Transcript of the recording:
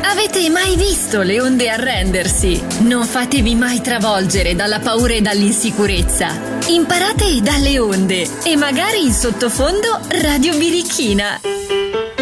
Avete mai visto le onde arrendersi? Non fatevi mai travolgere dalla paura e dall'insicurezza. Imparate dalle onde e magari in sottofondo Radio Birichina.